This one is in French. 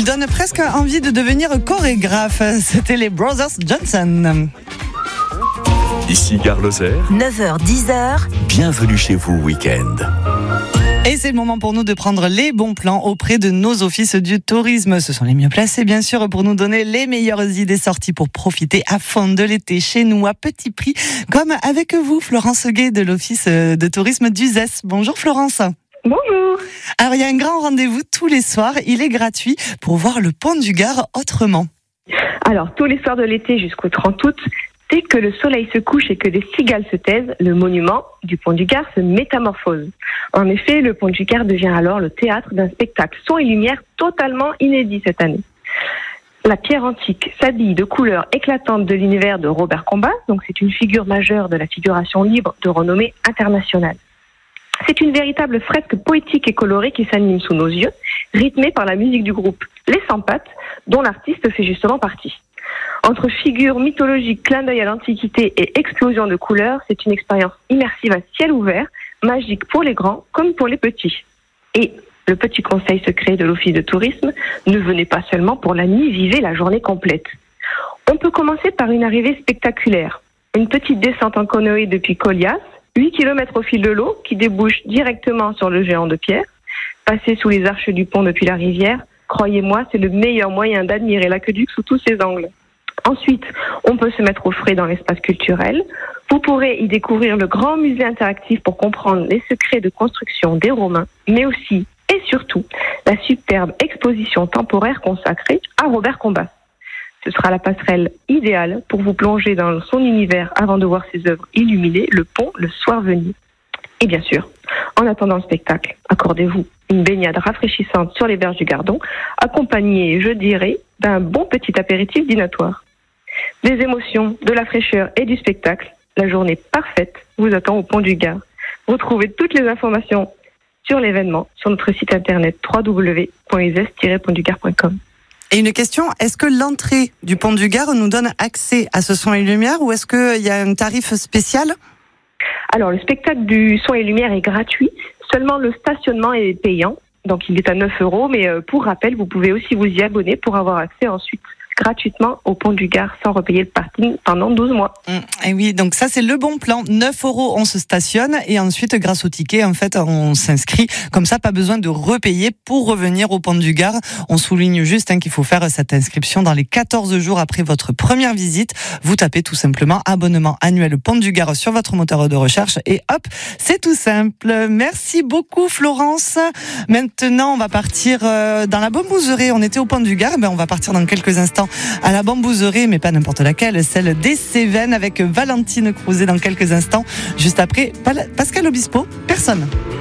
donne presque envie de devenir chorégraphe. C'était les Brothers Johnson. Ici Gare Lozère, 9h-10h, bienvenue chez vous week-end. Et c'est le moment pour nous de prendre les bons plans auprès de nos offices du tourisme. Ce sont les mieux placés, bien sûr, pour nous donner les meilleures idées sorties pour profiter à fond de l'été chez nous à petit prix, comme avec vous, Florence Guay de l'office de tourisme d'Uzès. Bonjour Florence. Bonjour. Alors, il y a un grand rendez-vous tous les soirs. Il est gratuit pour voir le pont du Gard autrement. Alors, tous les soirs de l'été jusqu'au 30 août, dès que le soleil se couche et que les cigales se taisent, le monument du pont du Gard se métamorphose. En effet, le pont du Gard devient alors le théâtre d'un spectacle son et lumière totalement inédit cette année. La pierre antique s'habille de couleurs éclatantes de l'univers de Robert Combas, donc c'est une figure majeure de la figuration libre de renommée internationale. C'est une véritable fresque poétique et colorée qui s'anime sous nos yeux, rythmée par la musique du groupe Les Sans Pattes, dont l'artiste fait justement partie. Entre figures mythologiques, clin d'œil à l'Antiquité et explosion de couleurs, c'est une expérience immersive à ciel ouvert, magique pour les grands comme pour les petits. Et le petit conseil secret de l'office de tourisme, ne venez pas seulement pour la nuit, vivez la journée complète. On peut commencer par une arrivée spectaculaire. Une petite descente en canoë depuis Colias, 8 km au fil de l'eau qui débouche directement sur le géant de pierre. Passer sous les arches du pont depuis la rivière, croyez-moi, c'est le meilleur moyen d'admirer l'aqueduc sous tous ses angles. Ensuite, on peut se mettre au frais dans l'espace culturel. Vous pourrez y découvrir le grand musée interactif pour comprendre les secrets de construction des Romains, mais aussi et surtout la superbe exposition temporaire consacrée à Robert Combas. Ce sera la passerelle idéale pour vous plonger dans son univers avant de voir ses œuvres illuminer le pont le soir venu. Et bien sûr, en attendant le spectacle, accordez-vous une baignade rafraîchissante sur les berges du Gardon, accompagnée, je dirais, d'un bon petit apéritif dînatoire. Des émotions, de la fraîcheur et du spectacle, la journée parfaite vous attend au pont du Gard. Retrouvez toutes les informations sur l'événement sur notre site internet www.uzes-pontdugard.com. Et une question, est-ce que l'entrée du pont du Gard nous donne accès à ce son et lumière ou est-ce qu'il y a un tarif spécial ? Alors, le spectacle du son et lumière est gratuit, seulement le stationnement est payant, donc il est à 9 €, mais pour rappel, vous pouvez aussi vous y abonner pour avoir accès ensuite gratuitement au pont du Gard sans repayer le parking pendant 12 mois. Et oui, donc ça c'est le bon plan. 9 €, on se stationne et ensuite grâce au ticket, en fait, on s'inscrit. Comme ça, pas besoin de repayer pour revenir au pont du Gard. On souligne juste qu'il faut faire cette inscription dans les 14 jours après votre première visite. Vous tapez tout simplement abonnement annuel pont du Gard sur votre moteur de recherche et hop, c'est tout simple. Merci beaucoup Florence. Maintenant, on va partir dans la bambouserie. On était au pont du Gard, on va partir dans quelques instants à la bambouserie, mais pas n'importe laquelle, celle des Cévennes avec Valentine Crouzet dans quelques instants, juste après Pascal Obispo, personne.